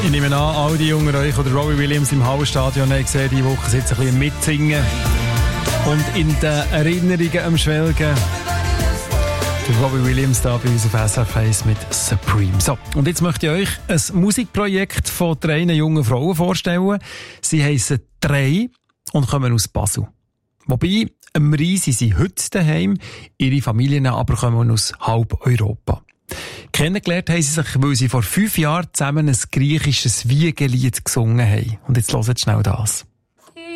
Ich nehme an, all die unter euch, die Robbie Williams im Hallstadion haben gesehen, diese Woche sind ein bisschen mitsingen und in den Erinnerungen am Schwelgen. Der Robbie Williams da bei uns auf SRF 1 mit Supreme. So, und jetzt möchte ich euch ein Musikprojekt von 3 jungen Frauen vorstellen. Sie heissen 3 und kommen aus Basel. Wobei, am Rhein sind sie heute daheim, ihre Familien aber kommen aus halb Europa. Kennengelernt haben sie sich, weil sie vor 5 Jahren zusammen ein griechisches Wiegelied gesungen haben. Und jetzt hört schnell das.